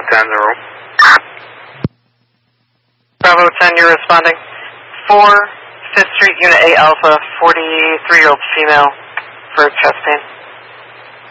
10, the room. Bravo 10, you're responding. 4, 5th Street, Unit 8 Alpha, 43-year-old female for chest pain.